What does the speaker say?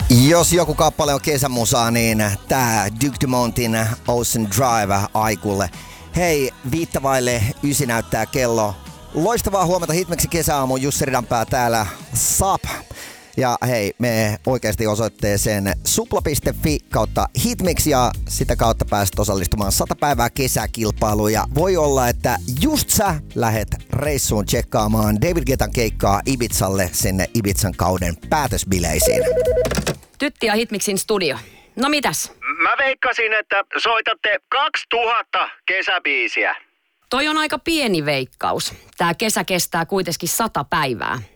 Jos joku kappale on kesämusaa, niin tää Duke Dumontin Ocean Drive aikulle. Hei, 8:05 näyttää kello. Loistavaa huomenta Hitmixin kesäaamun, Jussi Ridanpää täällä, SAP. Ja hei, me oikeasti osoitteeseen supla.fi/Hitmix ja sitä kautta pääset osallistumaan 100 päivää kesäkilpailuun. Ja voi olla, että just sä lähet reissuun tsekkaamaan David Guettan keikkaa Ibizalle sinne Ibizan kauden päätösbileisiin. Tytti ja Hitmixin studio. No mitäs? Mä veikkasin, että soitatte 2000 kesäbiisiä. Toi on aika pieni veikkaus. Tää kesä kestää kuitenkin 100 päivää.